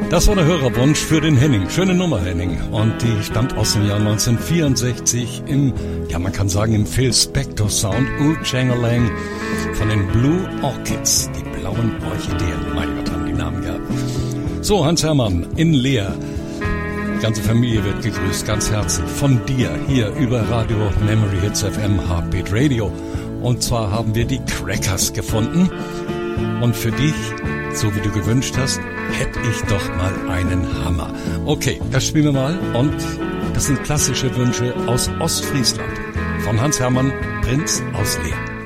Das war der Hörerwunsch für den Henning. Schöne Nummer, Henning. Und die stammt aus dem Jahr 1964 im, ja man kann sagen, im Phil Spector Sound, Ooh-Chang-a-Lang von den Blue Orchids, die blauen Orchideen. Mein Gott, haben die Namen gehabt. So, Hans Hermann in Leer. Die ganze Familie wird gegrüßt, ganz herzlich von dir hier über Radio Memory Hits FM Heartbeat Radio. Und zwar haben wir die Crackers gefunden. Und für dich, so wie du gewünscht hast, hätte ich doch mal einen Hammer. Okay, das spielen wir mal. Und das sind klassische Wünsche aus Ostfriesland. Von Hans Hermann, Prinz aus Leer.